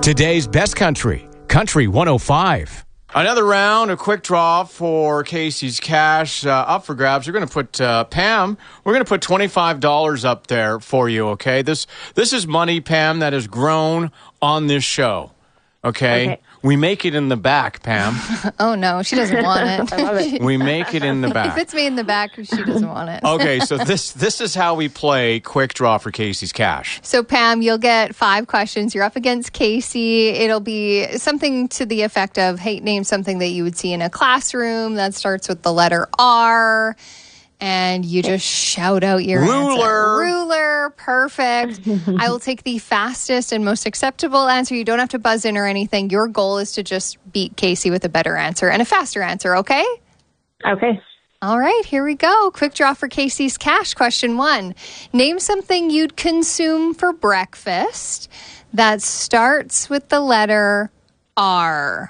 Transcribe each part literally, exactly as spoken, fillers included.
Today's best country, Country one oh five. Another round, a quick draw for Casey's Cash uh, up for grabs. We're going to put, uh, Pam, we're going to put twenty-five dollars up there for you, okay? This this is money, Pam, that has grown on this show, okay? okay. We make it in the back, Pam. Oh, no, she doesn't want it. I love it. We make it in the back. If it's me in the back, she doesn't want it. Okay, so this this is how we play quick draw for Casey's Cash. So, Pam, you'll get five questions. You're up against Casey. It'll be something to the effect of, hey, name something that you would see in a classroom that starts with the letter R. And you just shout out your Ruler. answer. Ruler. Perfect. I will take the fastest and most acceptable answer. You don't have to buzz in or anything. Your goal is to just beat Casey with a better answer and a faster answer, okay? Okay. All right, here we go. Quick draw for Casey's Cash. Question one. Name something you'd consume for breakfast that starts with the letter R.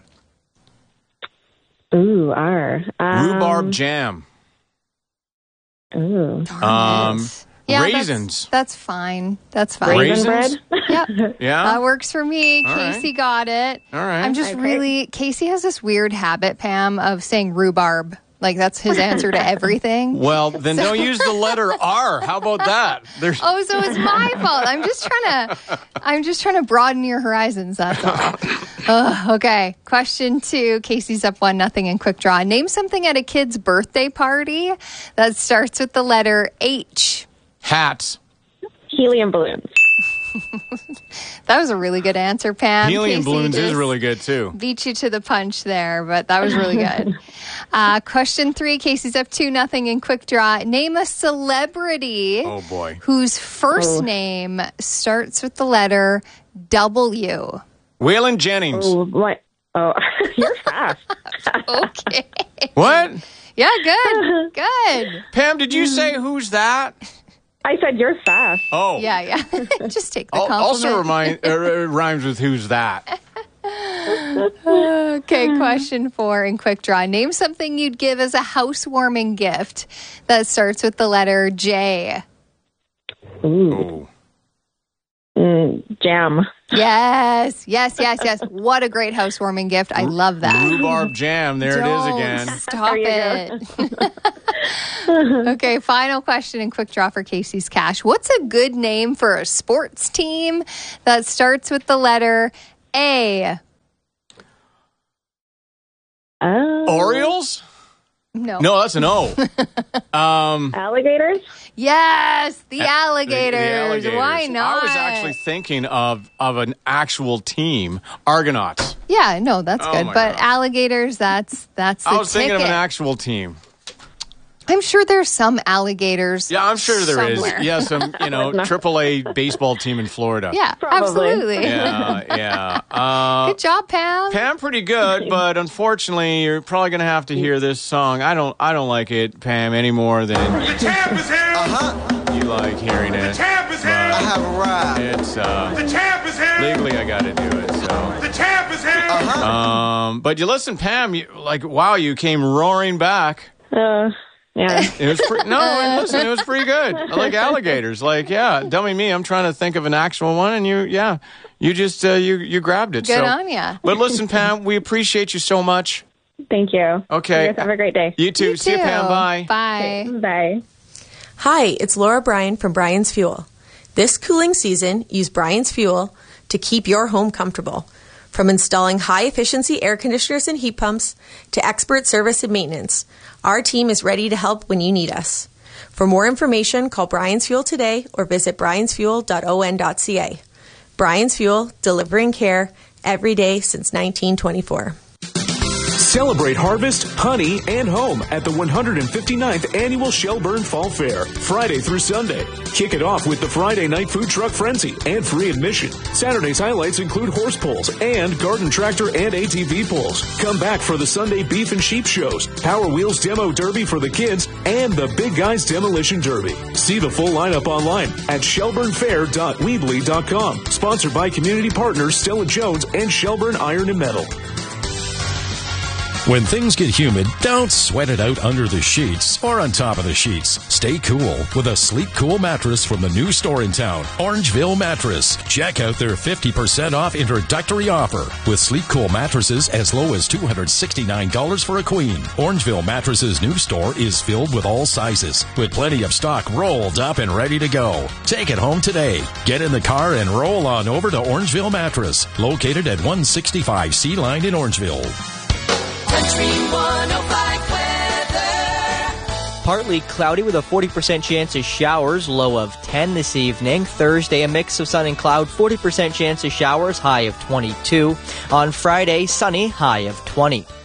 Ooh, R. Um, Rhubarb jam. Ooh. Darn Um, it. Yeah, raisins. That's, that's fine. That's fine. Raisins? Raisin bread? Yeah. Yeah? That works for me. All Casey right. got it. All right. I'm just Okay. really... Casey has this weird habit, Pam, of saying rhubarb. Like, that's his answer to everything. Well, then don't use the letter R. How about that? There's Oh, so it's my fault. I'm just trying to... I'm just trying to broaden your horizons, that's all. Ugh, okay. Question two. Casey's up one nothing in quick draw. Name something at a kid's birthday party that starts with the letter H. hats. Helium balloons. That was a really good answer, Pam. Helium Casey balloons is just really good, too. beat you to the punch there, but that was really good. uh, question three. Casey's up two nothing in quick draw. Name a celebrity Oh, boy. whose first Oh. name starts with the letter W. Waylon Jennings. Ooh, what? Oh, you're fast. Okay. What? Yeah, good. Good. Pam, did you say who's that? I said you're fast. Oh. Yeah, yeah. Just take the Al- compliment. Also remind, uh, rhymes with who's that. Okay, question four in quick draw. Name something you'd give as a housewarming gift that starts with the letter J. Ooh. Oh. Mm, jam. Yes, yes, yes, yes. What a great housewarming gift. I love that. Rhubarb jam. There it is Don't again. Stop There you it. Okay, final question and quick draw for Casey's Cash. What's a good name for a sports team that starts with the letter A? Oh. Orioles? No. No, that's an O. um, Alligators? Yes, the the- alligators. the alligators. Why not? I was actually thinking of, of an actual team, Argonauts. Yeah, no, that's Oh good. my But God. alligators, that's that's the I was ticket. thinking of an actual team. I'm sure there's some alligators. Yeah, I'm sure there is. somewhere. Yeah, some, you know, triple A baseball team in Florida. Yeah, Probably. absolutely. Yeah, yeah. Uh, Good job, Pam. Pam, pretty good, but unfortunately, you're probably gonna have to hear this song. I don't, I don't like it, Pam, any more than The champ is here! Uh-huh. you like hearing it. The champ is here! I But have arrived. it's uh, The champ is here! legally I got to do it. So, The champ is here! Uh-huh. um, but you listen, Pam, you, like, wow, you came roaring back. Uh, yeah. It was pre- no, listen, it was pretty good. I like alligators. Like, yeah, dummy me. I'm trying to think of an actual one, and you, yeah, you just uh, you you grabbed it. Good so. on ya. But listen, Pam, we appreciate you so much. Thank you. Okay. You guys have a great day. You too. You See you, too. Pam. Bye. Bye. Bye. Hi, it's Laura Bryan from Bryan's Fuel. This cooling season, use Bryan's Fuel to keep your home comfortable. From installing high-efficiency air conditioners and heat pumps to expert service and maintenance, our team is ready to help when you need us. For more information, call Bryan's Fuel today or visit bryans fuel dot o n dot c a. Bryan's Fuel, delivering care every day since nineteen twenty-four. Celebrate harvest, honey, and home at the one hundred fifty-ninth Annual Shelburne Fall Fair, Friday through Sunday. Kick it off with the Friday Night Food Truck Frenzy and free admission. Saturday's highlights include horse pulls and garden tractor and A T V pulls. Come back for the Sunday Beef and Sheep shows, Power Wheels Demo Derby for the kids, and the Big Guys Demolition Derby. See the full lineup online at shelburne fair dot weebly dot com. Sponsored by community partners Stella Jones and Shelburne Iron and Metal. When things get humid, don't sweat it out under the sheets or on top of the sheets. Stay cool with a Sleep Cool mattress from the new store in town, Orangeville Mattress. Check out their fifty percent off introductory offer with Sleep Cool mattresses as low as two hundred sixty-nine dollars for a queen. Orangeville Mattress's new store is filled with all sizes, with plenty of stock rolled up and ready to go. Take it home today. Get in the car and roll on over to Orangeville Mattress, located at one sixty-five Sea Line in Orangeville. Country one oh five weather. Partly cloudy with a forty percent chance of showers, low of ten this evening. Thursday, a mix of sun and cloud, forty percent chance of showers, high of twenty-two. On Friday, sunny, high of twenty.